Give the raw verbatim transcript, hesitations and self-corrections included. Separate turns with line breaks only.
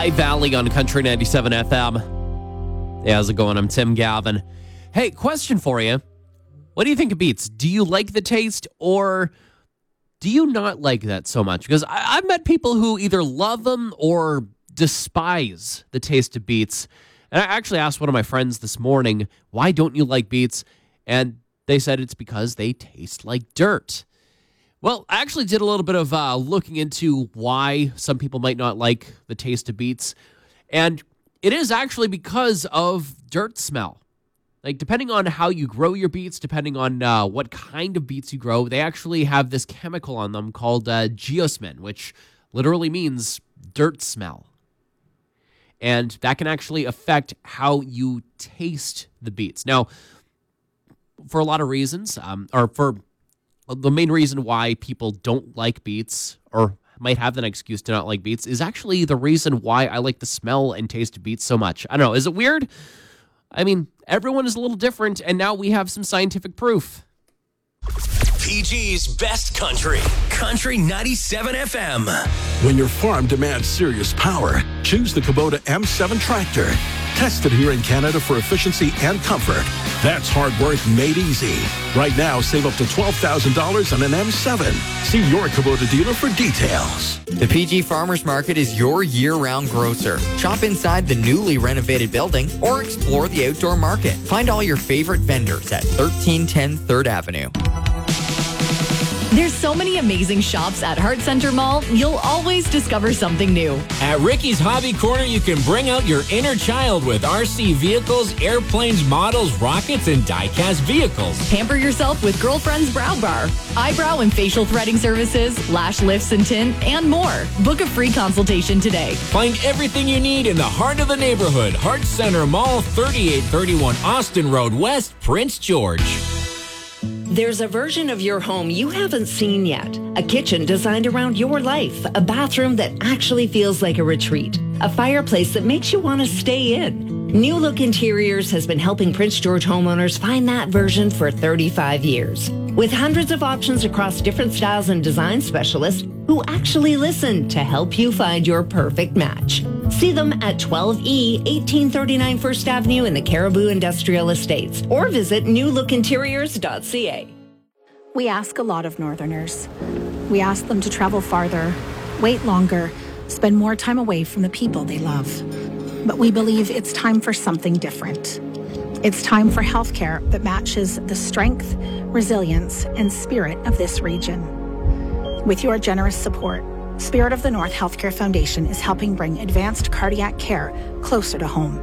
High Valley on Country ninety-seven F M. Hey, how's it going? I'm Tim Gavin. Hey, question for you. What do you think of beets? Do you like the taste or do you not like that so much? Because I- I've met people who either love them or despise the taste of beets. And I actually asked one of my friends this morning, why don't you like beets? And they said it's because they taste like dirt. Well, I actually did a little bit of uh, looking into why some people might not like the taste of beets. And it is actually because of dirt smell. Like, depending on how you grow your beets, depending on uh, what kind of beets you grow, they actually have this chemical on them called uh, geosmin, which literally means dirt smell. And that can actually affect how you taste the beets. Now, for a lot of reasons, um, or for the main reason why people don't like beets or might have an excuse to not like beets is actually the reason why I like the smell and taste of beets so much. I don't know. Is it weird? I mean, everyone is a little different, and now we have some scientific proof.
P G's Best Country, Country ninety-seven F M.
When your farm demands serious power, choose the Kubota M seven tractor. Tested here in Canada for efficiency and comfort. That's hard work made easy. Right now, save up to twelve thousand dollars on an M seven. See your Kubota dealer for details.
The P G Farmers Market is your year-round grocer. Shop inside the newly renovated building or explore the outdoor market. Find all your favorite vendors at thirteen ten third Avenue.
There's so many amazing shops at Heart Center Mall, you'll always discover something new.
At Ricky's Hobby Corner, you can bring out your inner child with R C vehicles, airplanes, models, rockets, and die-cast vehicles.
Pamper yourself with Girlfriend's Brow Bar, eyebrow and facial threading services, lash lifts and tint, and more. Book a free consultation today.
Find everything you need in the heart of the neighborhood. Heart Center Mall, thirty-eight thirty-one Austin Road West, Prince George.
There's a version of your home you haven't seen yet. A kitchen designed around your life. A bathroom that actually feels like a retreat. A fireplace that makes you want to stay in. New Look Interiors has been helping Prince George homeowners find that version for thirty-five years. With hundreds of options across different styles and design specialists who actually listen to help you find your perfect match. See them at twelve E, eighteen thirty-nine First Avenue in the Caribou Industrial Estates or visit new look interiors dot c a.
We ask a lot of Northerners. We ask them to travel farther, wait longer, spend more time away from the people they love. But we believe it's time for something different. It's time for healthcare that matches the strength, resilience, and spirit of this region. With your generous support, Spirit of the North Healthcare Foundation is helping bring advanced cardiac care closer to home.